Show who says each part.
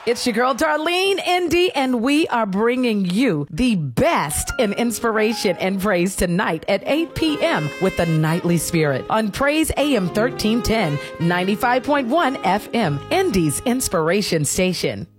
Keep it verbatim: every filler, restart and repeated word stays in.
Speaker 1: It's your girl, Darlene Indy, and we are bringing you the best in inspiration and praise tonight at eight p.m. with the Nightly Spirit on Praise A M thirteen ten, ninety-five point one F M, Indy's Inspiration Station.